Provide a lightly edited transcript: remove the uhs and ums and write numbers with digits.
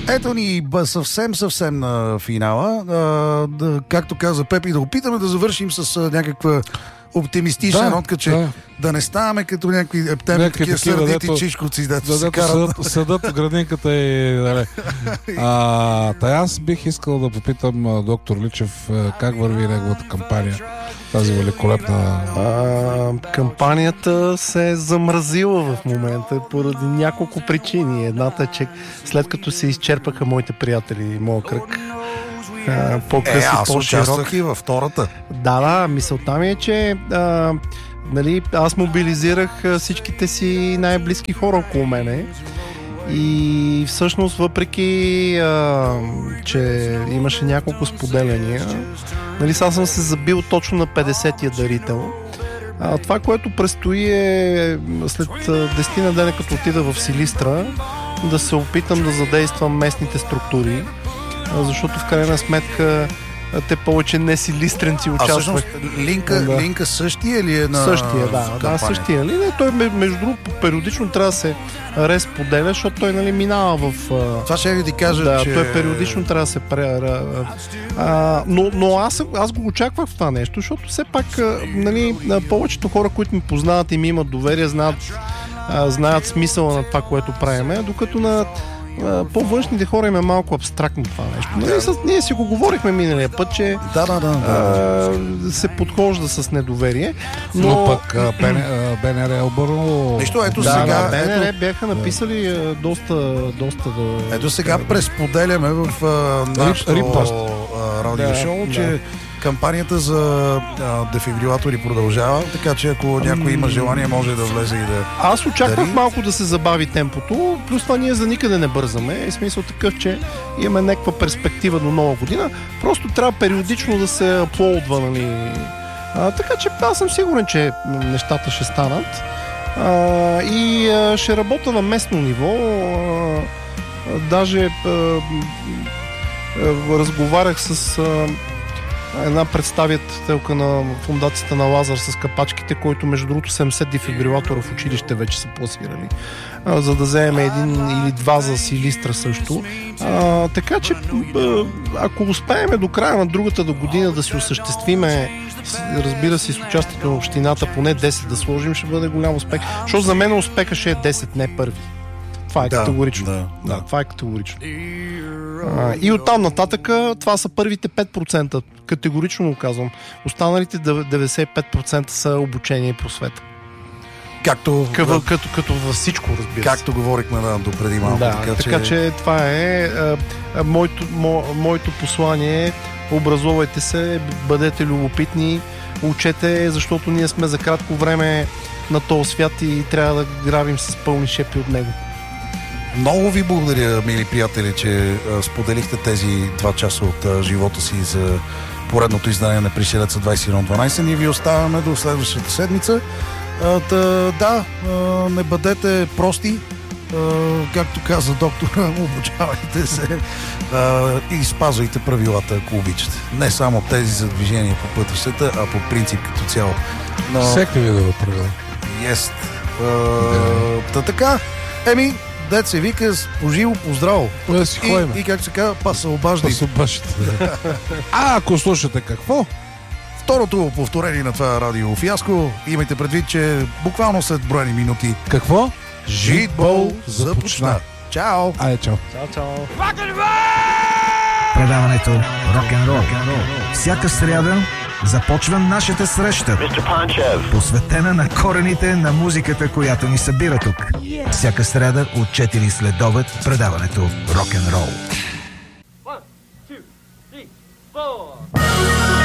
Ето ни съвсем на финала. Както каза Пепи, да опитаме да завършим с някаква оптимистична нотка, че да не ставаме като някакви ептеми, такива сърдити чишковци, дето се карат. Съдът в градинката е... Аз бих искал да попитам доктор Личев как върви неговата кампания. Тази великолепна... Кампанията се е замразила в момента поради няколко причини. Едната е, че след като се изчерпаха моите приятели и моя кръг, по-къси, аз участвах и във втората. Да, мисълта ми е, че аз мобилизирах всичките си най-близки хора около мене и всъщност въпреки, че имаше няколко споделяния, аз съм се забил точно на 50-я дарител. Това, което предстои е след 10 на дена, като отида в Силистра, да се опитам да задействам местните структури, защото в крайна сметка те повече не силистренци участвах. Линка същия ли е на същия, да, същия. Той между другото периодично трябва да се разподеля, защото той минава в... Това ще ви ти кажа, че... той периодично трябва да се... Но аз го очаквах в това нещо, защото все пак повечето хора, които ми познават и ми имат доверие, знаят смисъла на това, което правиме, докато на по-външните хора им е малко абстрактно това нещо. Ние си го говорихме миналия път, че се подхожда с недоверие. Но пък БНР е обърнало... сега... БНР бяха написали доста... Ето сега пресподеляме в нашото радиошоу, че кампанията за дефибрилатори продължава, така че ако някой има желание, може да влезе и да... Аз очаквах малко да се забави темпото, плюс това ние за никъде не бързаме. Смисъл такъв, че имаме някаква перспектива до нова година. Просто трябва периодично да се аплодва, така че аз съм сигурен, че нещата ще станат. И ще работя на местно ниво. Даже разговарях с една представителка на фундацията на Лазар с капачките, който между другото 70 дефибрилатора в училище вече са пласирали, за да вземем един или два за Силистра също. Така че ако успеем до края на другата година да си осъществиме, разбира се, с участието на общината, поне 10 да сложим, ще бъде голям успех. Защото за мен успеха ще е 10, не първи. Това е категорично. Това е категорично. И оттам нататък това са първите 5%. Категорично го казвам. Останалите 95% са обучение и просвета. Като във всичко, разбира се. Както говорихме допреди малко. Така че това е моето послание. Образовайте се, бъдете любопитни, учете, защото ние сме за кратко време на този свят и трябва да грабим с пълни шепи от него. Много ви благодаря, мили приятели, че споделихте тези 2 часа от живота си за поредното издание на Пришелеца 2112. Ние ви оставяме до следващата седмица. Не бъдете прости, както каза доктора, обучавайте се и спазвайте правилата, ако обичате. Не само тези за движение по пътищата, а по принцип като цяло. Всеки ви да правила. Есть. Така, дет се вика, поживо, поздраво. И как се казва, пасълбаждайте. Ако слушате какво? Второто повторение на това радио фиаско, имайте предвид, че буквално след броени минути. Какво? Житбол започна. Чао! Чао! Чао! Предаването Рок-н-рол. Всяка сряда започва нашата среща, посветена на корените на музиката, която ни събира тук. Всяка сряда от 4 следобед предаването Рок-н-рол.